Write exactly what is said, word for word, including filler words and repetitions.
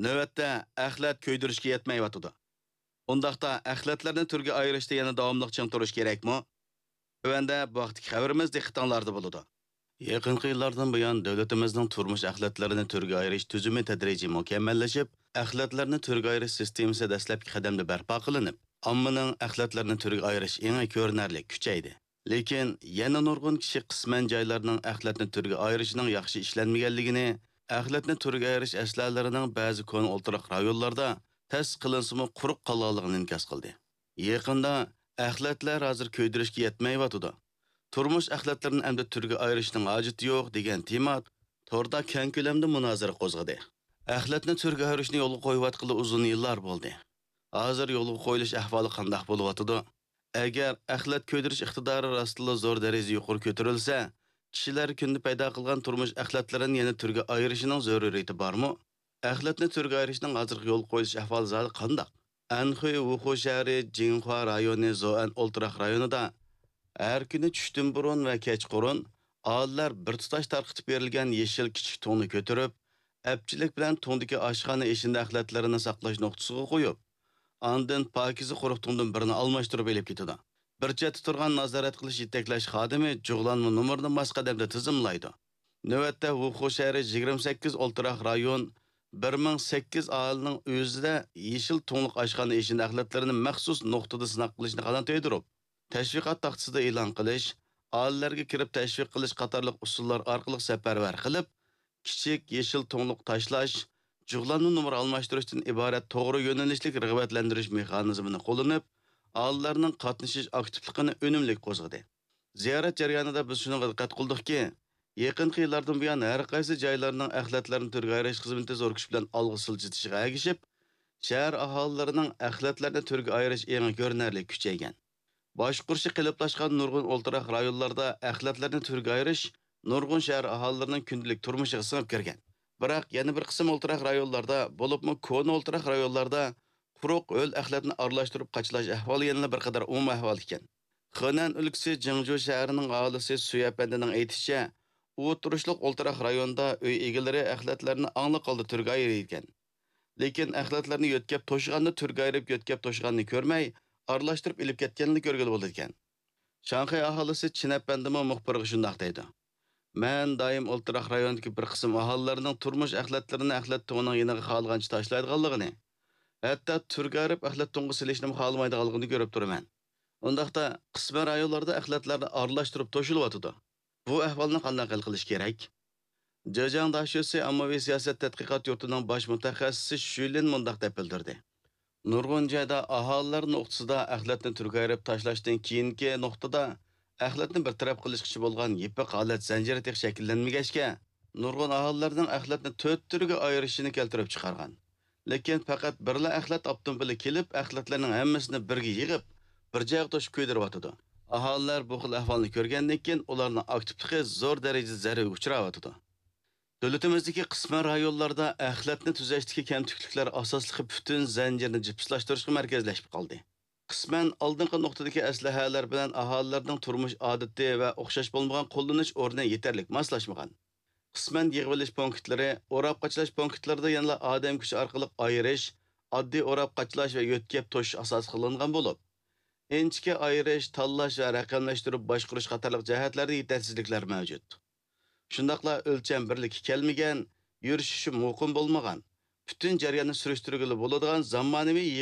Növətdə əxlət köydürüşkə yetməyətudu. Ondaqda əxlətlərni türgə ayırışda yana davamlıq çın turuş kerakmi? Tövəndə bu vaqtdaki xəbərimiz diqqətinizdə buludu. Yaqinqi yillardan buyon davlatimizning turmush axlatlarini turga ayirish tuzumi tadrijiy mukammallashib, axlatlarni turga ayirish sistemasi dastlabki qadamda barpo qilinib, ommaning axlatlarni turga ayirish eng ko'rinarli kuchaydi. Lekin yana nurg'un kishi qisman joylarning axlatni turga ayirishining yaxshi ishlanmaganligini, axlatni turga ayirish aslalarining ba'zi kon o'ltiraq rayonlarda tas qilinsimi quruq qolganligini inkos qildi. Yaqinda axlatlar hozir ko'ydirishga yetmayotidi. Turmush axlatlarini endi turga ayirishning hojati yo'q degan tema torda keng ko'lamda munozara qo'zg'adi. Axlatni turga ayirishni yo'lga qo'yayotgani uzun yillar bo'ldi. Hozir yo'lga qo'yilish ahvoli qanday bo'lyotidi? Agar axlat ko'ydirish iqtidori rostla zo'r darajada yuqori ko'tarilsa, kishilar kunda paydo qilgan turmush axlatlarini yana turga ayirishining zaruriyati bormi? Axlatni turga ayirishning hozirgi yo'l qo'yilish ahvoli zali qanday? Anxuy Wuxu shahri Jinhua rayoni Zoan Oltiraq rayonida har kuni tushdan burun va kechqurun aholilar bir tutash tarqitib berilgan yeshil kichik to'nni ko'tarib, apchilik bilan to'ndagi oshxona eshigida axlatlarini saqlash nuqtasiga qo'yib, andin pokiza quruq to'ndan birini almashtirib elib ketadi. Bir chetda turgan nazorat qilish yetaklash xodimi jug'lanma nomerini boshqa qadamda tizimlaydi. Navbatda Wuxu shahri yigirma sakkiz Oltiraq rayon bir ming sakkiz aholining o'zida yeshil to'nliq oshxona eshigida axlatlarini maxsus nuqtada sinab qilishni qadam to'ydirib, tashviqot taxtasida e'lon qilish, aholilarga kirib tashviq qilish qatorliq usullar orqali safarbar qilib, kichik yeshil to'nliq tashlash, jug'lanma nomer almashtirishdan iborat to'g'ri yo'nalishlik rag'batlantirish mexanizmini qo'llanib, aholilarning qatnashish aktivligini unumli qo'zg'adi. Ziyorat jarayonida biz shuni diqqat qildikki, yaqinqi yillardan buyon har qaysi joylarning axlatlarini turga ayirish xizmati zo'r kuch bilan olg'a siljitishiga ergishib, shahar aholilarining axlatlarni turga ayirish eng ko'rinarli kuchaygan. Boshqurshi qiliplashgan nurg'un o'ltiraq rayonlarda axlatlarni turga ayirish nurg'un shahar aholilarining kundalik turmushiga singib kirgan. Biroq yana bir qism o'ltiraq rayonlarda, bo'libmi ko'na o'ltiraq rayonlarda quruq o'l axlatni aralashtirib qachlash ahvoli yana bir qadar umumiy ahvol ekan. Xanan o'lkasi Jingju shahrining aholisi Suyapandining aytishicha, u turishliq o'ltiraq rayonda uy egalari axlatlarni angliq holda turga ayirgan. Lekin axlatlarni yo'tkab to'shig'anni turga ayirib yo'tkab to'shig'anni ko'rmay, aralashtirib ilib ketganini ko'rgili bo'ldi ekan. Shanxay aholisi Chinapandimi muxbirga shunday deydi. Men doim o'ltiraq rayondagi bir qism aholilarining turmush axlatlarini axlat to'nining yeniga xohlagancha tashlaydiganligini, hatto turga ayirib axlat to'nga silishni xohlamaydiganligini ko'rib turaman. Undaqda qisman rayonlarda axlatlarni aralashtirib to'shilyotidi. Bu ahvolni qanday hal qilish kerak? Zhejiang Dashyosi ommaviy siyosat tadqiqot yurtining bosh mutaxassisi Shulin mundaq deb bildirdi. Nurg'un joyda aholilar nuqtasida axlatni turga ayirib tashlashdan keyingi nuqtada axlatni bir taraf qilishchi bo'lgan yipiq holat zanjiri tek shakllanmagachga, nurg'un aholilarning axlatni to'rt turga ayirishini keltirib chiqargan. Lekin faqat birla axlat avtomobili kelib, axlatlarning hammasini birga yig'ib, bir joyga to'shib ko'ydiryotdi. Aholilar bu xil ahvolni ko'rgandan keyin ularning aktivligi zo'r darajada zararga uchrayotdi. Davlatimizdagi qisman rayonlarda axlatni tuzashdagi kamchiliklar asosli butun zanjirni jipslashtirishga markazlashib qoldi. Qisman oldingi nuqtadagi aslahalar bilan aholilarning turmush odati va o'xshash bo'lmagan qo'llanish o'rni yetarli moslashmagan. Qisman yig'ilish punktlari, o'rab qachlash punktlarida yana odam kuchi orqali ayirish, oddiy o'rab qachlash va yo'tkab to'sh asos qilingan bo'lib, inchga ayirish, tanlash va raqamlashtirib boshqarish qatorliq jihatlarda yetersizliklar mavjud. Shundaqla o'lcham birligi kelmagan, yurishishi muqim bo'lmagan, butun jarayonni surishtirgili bo'ladigan zamonaviy